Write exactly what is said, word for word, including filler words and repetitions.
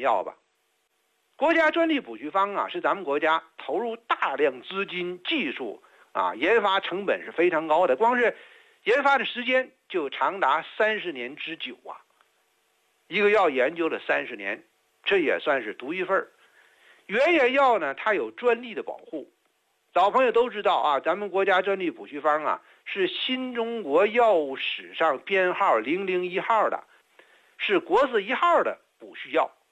药吧。国家专利补序方啊，是咱们国家投入大量资金、技术啊，研发成本是非常高的，光是研发的时间就长达三十年之久啊。一个药研究了三十年，这也算是独一份儿。原研药呢，它有专利的保护。老朋友都知道啊，咱们国家专利补序方啊，是新中国药物史上编号零零一号的，是国字一号的补序药。